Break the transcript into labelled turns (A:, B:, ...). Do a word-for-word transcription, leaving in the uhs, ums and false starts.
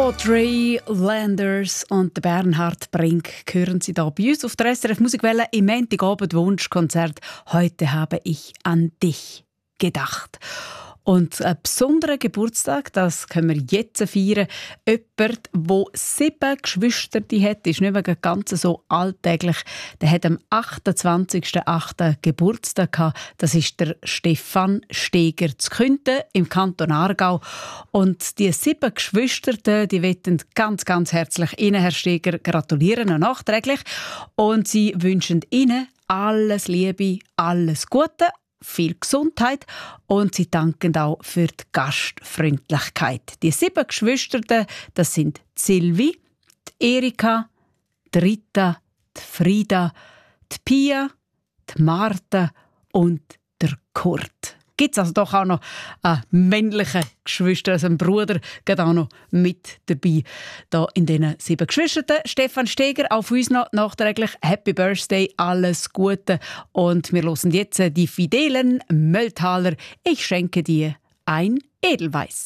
A: Audrey Landers und der Bernhard Brink hören Sie da bei uns auf der S R F Musikwelle im Montagabend Wunschkonzert. Heute habe ich an dich gedacht. Und einen besonderen Geburtstag, das können wir jetzt feiern. Jemand, der sieben Geschwister hat, ist nicht mehr ganz so alltäglich. Der hat am achtundzwanzigsten achten Geburtstag gehabt. Das ist der Stefan Steger zu Künten im Kanton Aargau. Und die sieben Geschwister, die wollen ganz, ganz herzlich Ihnen, Herr Steger, gratulieren und nachträglich. Und sie wünschen Ihnen alles Liebe, alles Gute, viel Gesundheit und sie danken auch für die Gastfreundlichkeit. Die sieben Geschwister, das sind die Silvi, die Erika, die Rita, die Frida, die Pia, die Martha und der Kurt. Gibt es also doch auch noch einen männlichen Geschwister, also einen Bruder, geht auch noch mit dabei. Da in diesen sieben Geschwistern. Stefan Steger, auf uns noch nachträglich Happy Birthday, alles Gute. Und wir hören jetzt die Fidelen Mölltaler. Ich schenke dir ein Edelweiss.